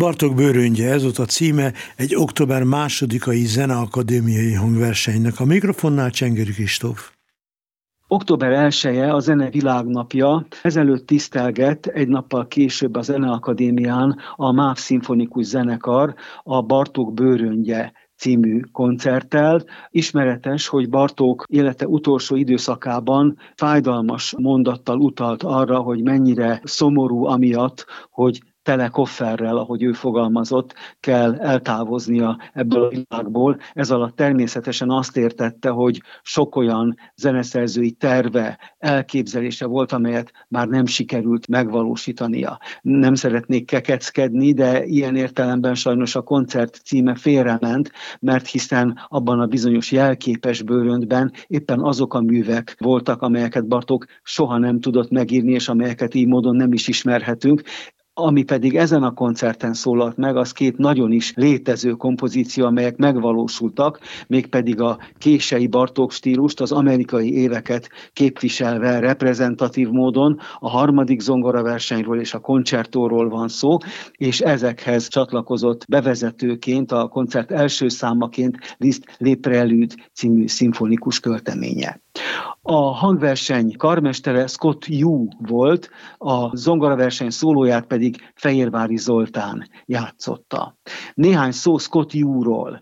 Bartók Bőröndje, ez volt a címe egy október 2-ai zeneakadémiai hangversenynek. A mikrofonnál Csengeri Kristóf. Október 1-e a Zene Világnapja, ezelőtt tisztelgett egy nappal később a Zeneakadémián a MÁV Szimfonikus Zenekar a Bartók Bőröndje című koncerttel. Ismeretes, hogy Bartók élete utolsó időszakában fájdalmas mondattal utalt arra, hogy mennyire szomorú amiatt, hogy tele kofferrel, ahogy ő fogalmazott, kell eltávoznia ebből a világból. Ez alatt természetesen azt értette, hogy sok olyan zeneszerzői terve, elképzelése volt, amelyet már nem sikerült megvalósítania. Nem szeretnék kekeckedni, de ilyen értelemben sajnos a koncert címe félrement, mert hiszen abban a bizonyos jelképes bőröndben éppen azok a művek voltak, amelyeket Bartók soha nem tudott megírni, és amelyeket így módon nem is ismerhetünk. Ami pedig ezen a koncerten szólalt meg, az két nagyon is létező kompozíció, amelyek megvalósultak, mégpedig a kései Bartók stílust, az amerikai éveket képviselve reprezentatív módon, a harmadik zongoraversenyről és a koncertóról van szó, és ezekhez csatlakozott bevezetőként, a koncert első számaként Liszt Les Préludes című szimfonikus költeménye. A hangverseny karmestere Scott Yu volt, a zongoraverseny szólóját pedig Fehérvári Zoltán játszotta. Néhány szó Scott Yuról.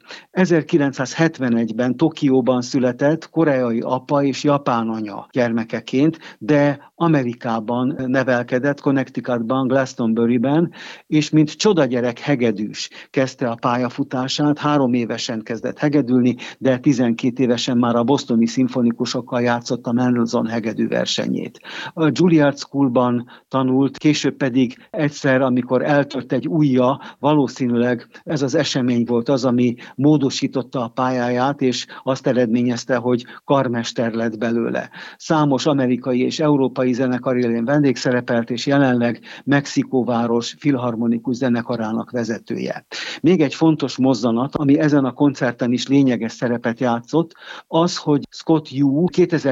1971-ben Tokióban született, koreai apa és japán anya gyermekeként, de Amerikában nevelkedett, Connecticutban, Glastonburyben, és mint csodagyerek hegedűs kezdte a pályafutását. 3 évesen kezdett hegedülni, de 12 évesen már a bostoni szimfonikusokkal játszott a Mendelssohn hegedű versenyét. A Juilliard Schoolban tanult, később pedig egyszer, amikor eltört egy ujja, valószínűleg ez az esemény volt az, ami módosította a pályáját, és azt eredményezte, hogy karmester lett belőle. Számos amerikai és európai zenekar élén vendégszerepelt, és jelenleg Mexikóváros filharmonikus zenekarának vezetője. Még egy fontos mozzanat, ami ezen a koncerten is lényeges szerepet játszott, az, hogy Scott Yu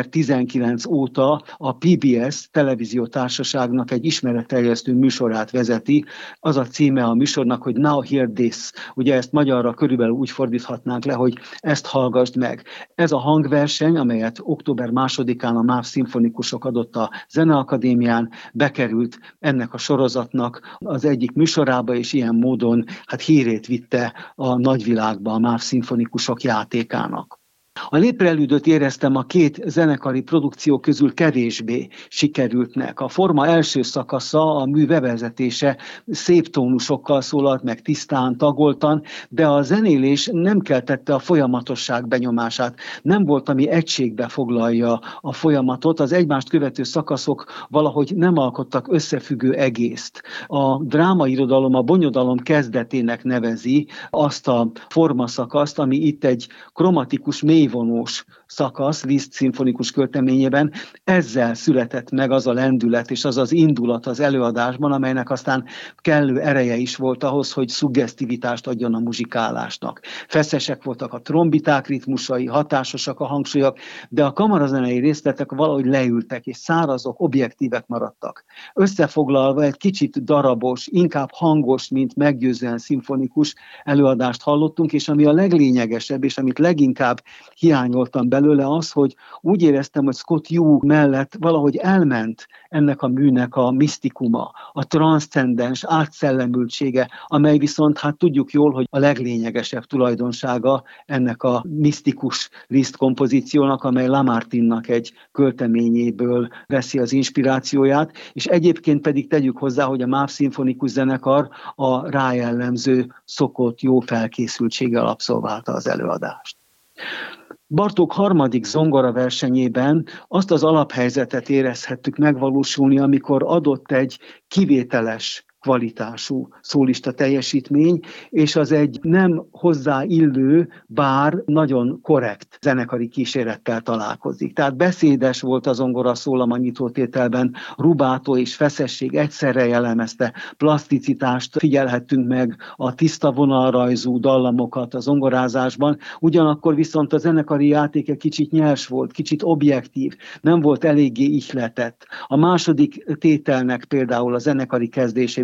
2019 óta a PBS televíziótársaságnak egy ismeretterjesztő műsorát vezeti. Az a címe a műsornak, hogy Now Hear This. Ugye ezt magyarra körülbelül úgy fordíthatnánk le, hogy ezt hallgassd meg. Ez a hangverseny, amelyet október 2-án a MÁV szimfonikusok adott a Zeneakadémián, bekerült ennek a sorozatnak az egyik műsorába, és ilyen módon hírét vitte a nagyvilágba a MÁV szimfonikusok játékának. A Les Préludes-öt éreztem a két zenekari produkció közül kevésbé sikerültnek. A forma első szakasza, a mű bevezetése szép tónusokkal szólalt meg, tisztán, tagoltan, de a zenélés nem keltette a folyamatosság benyomását. Nem volt, ami egységbe foglalja a folyamatot. Az egymást követő szakaszok valahogy nem alkottak összefüggő egészt. A drámairodalom a bonyodalom kezdetének nevezi azt a formaszakaszt, ami itt egy kromatikus mélyvonós szakasz Liszt szimfonikus költeményében. Ezzel született meg az a lendület és az az indulat az előadásban, amelynek aztán kellő ereje is volt ahhoz, hogy szuggesztivitást adjon a muzsikálásnak. Feszesek voltak a trombiták ritmusai, hatásosak a hangsúlyok, de a kamarazenei részletek valahogy leültek, és szárazok, objektívek maradtak. Összefoglalva egy kicsit darabos, inkább hangos, mint meggyőzően szimfonikus előadást hallottunk, és ami a leglényegesebb, és amit leginkább hiányoltam belőle az, hogy úgy éreztem, hogy Scott Yu mellett valahogy elment ennek a műnek a misztikuma, a transzcendens átszellemültsége, amely viszont tudjuk jól, hogy a leglényegesebb tulajdonsága ennek a misztikus Liszt kompozíciónak, amely Lamartinenak egy költeményéből veszi az inspirációját, és egyébként pedig tegyük hozzá, hogy a MÁV szimfonikus zenekar a rájellemző szokott jó felkészültséggel abszolválta az előadást. Bartók harmadik zongoraversenyében azt az alaphelyzetet érezhettük megvalósulni, amikor adott egy kivételes kvalitású szólista teljesítmény, és az egy nem hozzáillő, bár nagyon korrekt zenekari kísérettel találkozik. Tehát beszédes volt a zongora szólam a nyitótételben, rubátó és feszesség egyszerre jellemezte, plaszticitást figyelhettünk meg, a tiszta vonalrajzú dallamokat a zongorázásban, ugyanakkor viszont a zenekari játék egy kicsit nyers volt, kicsit objektív, nem volt eléggé ihletett. A második tételnek például a zenekari kezdéséből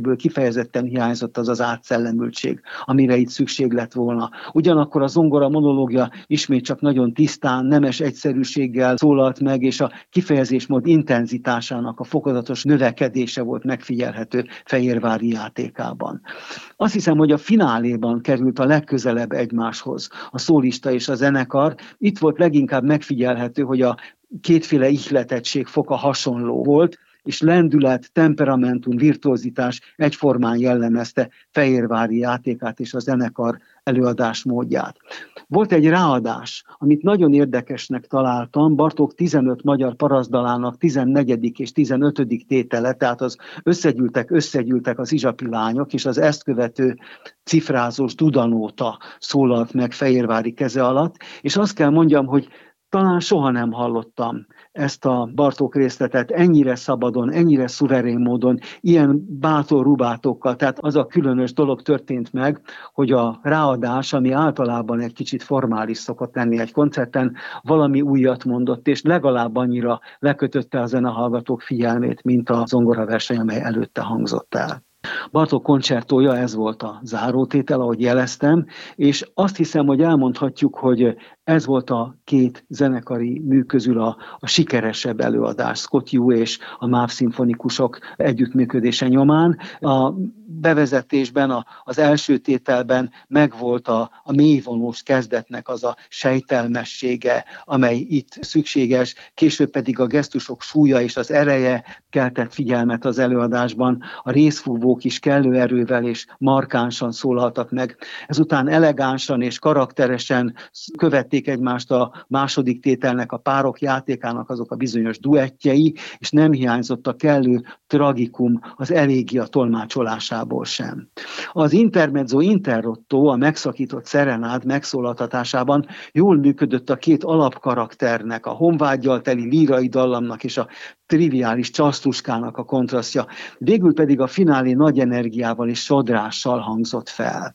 zenéből kifejezetten hiányzott az az átszellemültség, amire itt szükség lett volna. Ugyanakkor a zongora monológia ismét csak nagyon tisztán, nemes egyszerűséggel szólalt meg, és a kifejezésmód intenzitásának a fokozatos növekedése volt megfigyelhető Fehérvári játékában. Azt hiszem, hogy a fináléban került a legközelebb egymáshoz a szólista és a zenekar. Itt volt leginkább megfigyelhető, hogy a kétféle ihletettség foka hasonló volt, és lendület, temperamentum, virtuozitás egyformán jellemezte Fehérvári játékát és a zenekar előadásmódját. Volt egy ráadás, amit nagyon érdekesnek találtam, Bartók 15 magyar parasztdalának 14. és 15. tétele, tehát az összegyűltek az izsapi lányok, és az ezt követő cifrázós dudanóta szólalt meg Fehérvári keze alatt, és azt kell mondjam, hogy talán soha nem hallottam ezt a Bartók részletet ennyire szabadon, ennyire szuverén módon, ilyen bátor rubátokkal. Tehát az a különös dolog történt meg, hogy a ráadás, ami általában egy kicsit formális szokott lenni egy koncerten, valami újat mondott, és legalább annyira lekötötte a zenehallgatók figyelmét, mint a zongoraverseny, amely előtte hangzott el. Bartók koncertója, ez volt a zárótétel, ahogy jeleztem, és azt hiszem, hogy elmondhatjuk, hogy ez volt a két zenekari mű közül a sikeresebb előadás, Scott Hugh és a MÁV szimfonikusok együttműködése nyomán. A bevezetésben, az első tételben megvolt a mélyvonós kezdetnek az a sejtelmessége, amely itt szükséges, később pedig a gesztusok súlya és az ereje keltett figyelmet az előadásban, a részfúvók is kellő erővel és markánsan szólaltak meg. Ezután elegánsan és karakteresen követték egymást a második tételnek, a párok játékának azok a bizonyos duettjei, és nem hiányzott a kellő tragikum az elégia tolmácsolásából sem. Az intermezzo interrotto, a megszakított szerenád megszólaltatásában jól működött a két alapkarakternek, a honvággyal teli lírai dallamnak és a triviális csasztuskának a kontrasztja. Végül pedig a finálé nagy energiával és sodrással hangzott fel.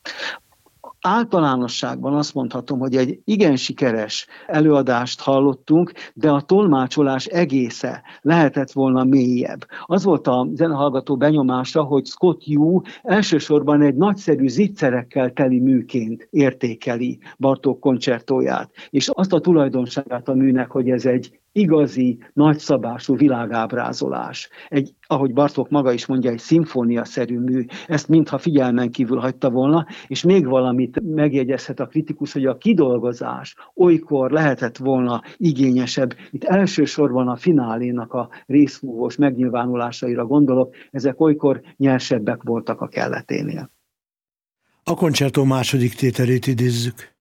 Általánosságban azt mondhatom, hogy egy igen sikeres előadást hallottunk, de a tolmácsolás egésze lehetett volna mélyebb. Az volt a zenehallgató benyomása, hogy Scott Hugh elsősorban egy nagyszerű zicserekkel teli műként értékeli Bartók koncertóját, és azt a tulajdonságát a műnek, hogy ez egy igazi, nagyszabású világábrázolás. Egy, ahogy Bartók maga is mondja, egy szimfóniaszerű mű. Ezt mintha figyelmen kívül hagyta volna, és még valamit megjegyezhet a kritikus, hogy a kidolgozás olykor lehetett volna igényesebb. Itt elsősorban a finálénak a részfúvós megnyilvánulásaira gondolok, ezek olykor nyersebbek voltak a kelleténél. A koncertó második tételét idézzük.